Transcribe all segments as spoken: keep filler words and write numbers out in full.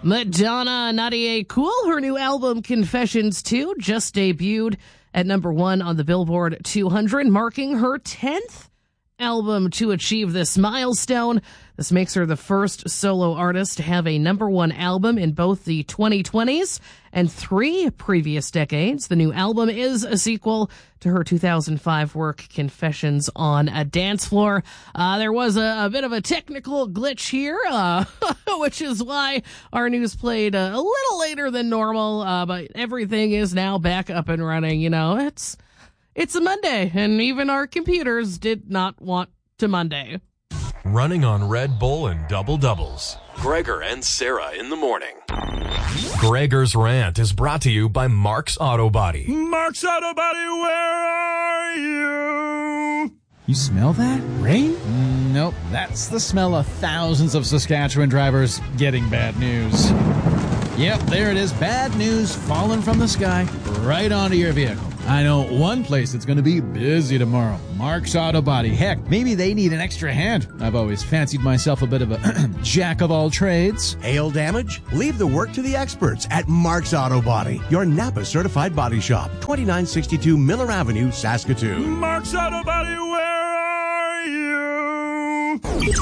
Madonna, Nadia Cool, her new album Confessions two just debuted at number one on the Billboard two hundred, marking her tenth album to achieve this milestone. This makes her the first solo artist to have a number one album in both the twenty twenties and three previous decades. The new album is a sequel to her two thousand five work, Confessions on a Dance Floor. Uh, there was a, a bit of a technical glitch here, uh, which is why our news played a, a little later than normal, uh, but everything is now back up and running. You know, it's, it's a Monday, and even our computers did not want to Monday. Running on Red Bull and double doubles. Gregor and Sarah in the morning. Gregor's Rant is brought to you by Mark's Auto Body. Mark's Auto Body, where are you? You smell that? Rain? Mm, nope, that's the smell of thousands of Saskatchewan drivers getting bad news. Yep, there it is. Bad news falling from the sky right onto your vehicle. I know one place that's going to be busy tomorrow. Mark's Auto Body. Heck, maybe they need an extra hand. I've always fancied myself a bit of a jack of all trades. Hail damage? Leave the work to the experts at Mark's Auto Body, your Napa certified body shop, twenty-nine sixty-two Miller Avenue, Saskatoon. Mark's Auto Body, where are you?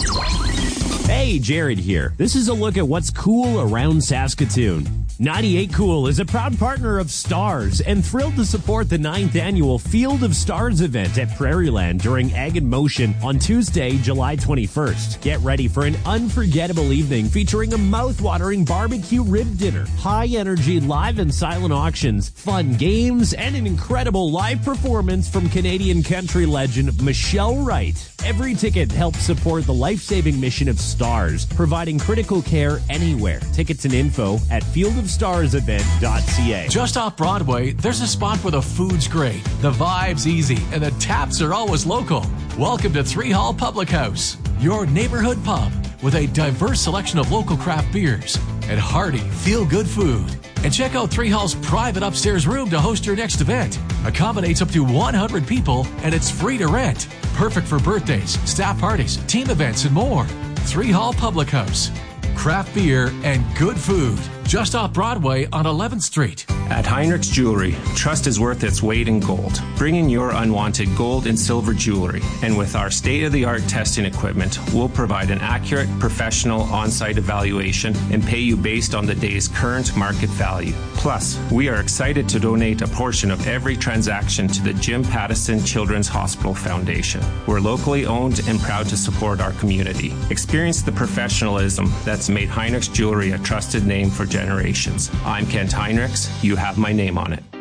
Hey, Jared here. This is a look at what's cool around Saskatoon. ninety-eight Cool is a proud partner of Stars and thrilled to support the ninth annual Field of Stars event at Prairieland during Ag in Motion on Tuesday, July twenty-first. Get ready for an unforgettable evening featuring a mouth-watering barbecue rib dinner, high-energy live and silent auctions, fun games, and an incredible live performance from Canadian country legend Michelle Wright. Every ticket helps support the life-saving mission of Stars, providing critical care anywhere. Tickets and info at field of stars event dot c a. Just off Broadway, there's a spot where the food's great, the vibe's easy, and the taps are always local. Welcome to Three Hall Public House, your neighborhood pub with a diverse selection of local craft beers and hearty, feel-good food. And check out Three Hall's private upstairs room to host your next event. Accommodates up to one hundred people, and it's free to rent. Perfect for birthdays, staff parties, team events, and more. Three Hall Public House. Craft beer and good food. Just off Broadway on eleventh Street. At Heinrich's Jewelry, trust is worth its weight in gold. Bring in your unwanted gold and silver jewelry, and with our state-of-the-art testing equipment, we'll provide an accurate, professional on-site evaluation and pay you based on the day's current market value. Plus, we are excited to donate a portion of every transaction to the Jim Pattison Children's Hospital Foundation. We're locally owned and proud to support our community. Experience the professionalism that's made Heinrich's Jewelry a trusted name for generations. I'm Kent Heinrichs. You have my name on it.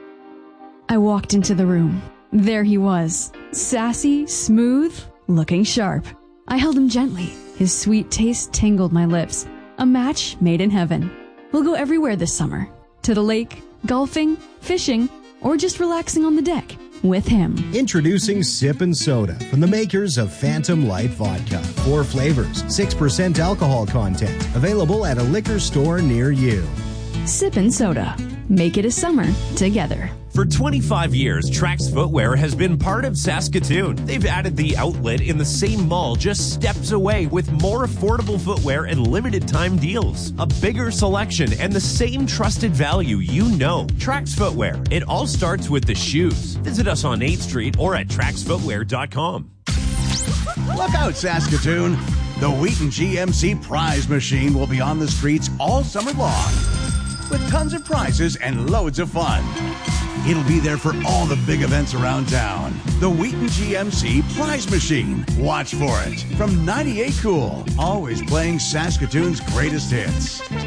I walked into the room. There he was, sassy, smooth, looking sharp. I held him gently. His sweet taste tingled my lips. A match made in heaven. We'll go everywhere this summer. To the lake, golfing, fishing, or just relaxing on the deck with him. Introducing Sip and Soda from the makers of Phantom Light Vodka. Four flavors, six percent alcohol content. Available at a liquor store near you. Sip and Soda. Make it a summer together. For twenty-five years, Trax Footwear has been part of Saskatoon. They've added the outlet in the same mall just steps away with more affordable footwear and limited time deals. A bigger selection and the same trusted value you know. Trax Footwear. It all starts with the shoes. Visit us on eighth Street or at trax footwear dot com. Look out, Saskatoon. The Wheaton G M C Prize Machine will be on the streets all summer long with tons of prizes and loads of fun. It'll be there for all the big events around town. The Wheaton G M C Prize Machine. Watch for it. From ninety-eight Cool, always playing Saskatoon's greatest hits.